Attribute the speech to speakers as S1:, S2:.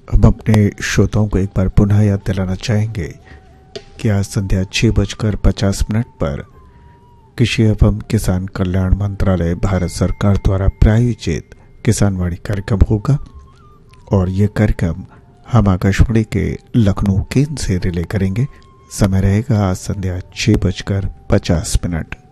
S1: हम अपने श्रोताओं को एक बार पुनः याद दिलाना चाहेंगे कि आज संध्या 6:50 पर कृषि एवं किसान कल्याण मंत्रालय भारत सरकार द्वारा प्रायोजित किसानवाणी कार्यक्रम होगा और ये कार्यक्रम हम आकाशवाणी के लखनऊ केंद्र से रिले करेंगे। समय रहेगा आज संध्या 6:50।